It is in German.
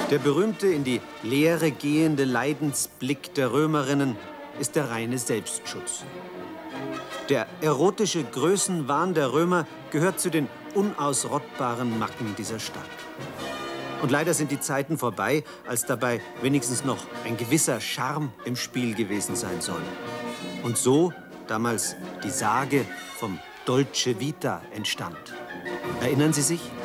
Der berühmte, in die Leere gehende Leidensblick der Römerinnen ist der reine Selbstschutz. Der erotische Größenwahn der Römer gehört zu den unausrottbaren Macken dieser Stadt. Und leider sind die Zeiten vorbei, als dabei wenigstens noch ein gewisser Charme im Spiel gewesen sein soll. Und so damals die Sage vom Dolce Vita entstand. Erinnern Sie sich?